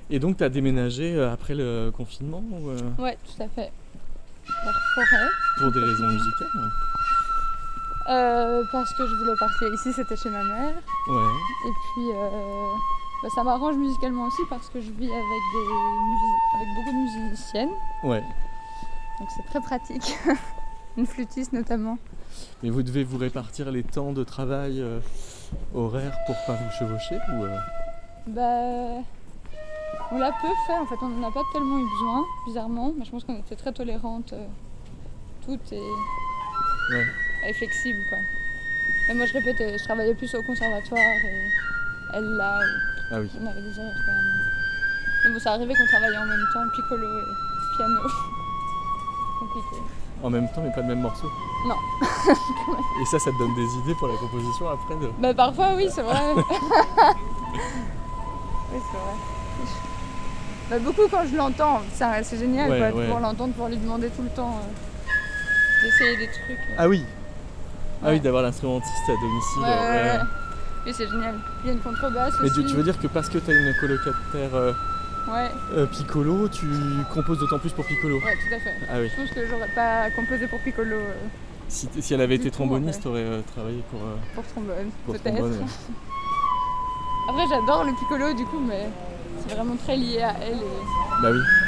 Et donc tu as déménagé après le confinement ou, Ouais, tout à fait. Vers Forêt. pour des raisons musicales? Parce que je voulais partir. Ici, c'était chez ma mère. Ouais. Et puis, ça m'arrange musicalement aussi parce que je vis avec beaucoup de musiciennes. Ouais. Donc c'est très pratique. Une flûtiste notamment. Mais vous devez vous répartir les temps de travail horaires pour pas vous chevaucher ou On l'a peu fait en fait, on n'en a pas tellement eu besoin, bizarrement. Mais je pense qu'on était très tolérantes toutes et flexibles quoi. Mais moi je répète, je travaillais plus au conservatoire et elle là où Ah oui. on avait des horaires quand même. Mais bon, ça arrivait qu'on travaillait en même temps, piccolo et piano. Compliqué. En même temps, mais pas le même morceau. Non. Et ça te donne des idées pour la composition après de... Bah parfois oui, c'est vrai. Oui, c'est vrai. Bah, beaucoup quand je l'entends, c'est génial Ouais, quoi, ouais. de pouvoir l'entendre, pouvoir lui demander tout le temps d'essayer des trucs. Ah oui. Ah Ouais. oui, d'avoir l'instrumentiste à domicile. Ouais. Oui, c'est génial. Il y a une contrebasse Mais aussi. tu veux dire que parce que tu as une colocataire Ouais. piccolo, tu composes d'autant plus pour piccolo? Ouais, tout à fait. Ah oui. Je pense que j'aurais pas composé pour piccolo Si elle avait été Du tout, tromboniste, en tu aurais travaillé pour trombone, pour peut-être. trombone. Ouais. Après, j'adore le piccolo du coup, mais c'est vraiment très lié à elle. Bah oui.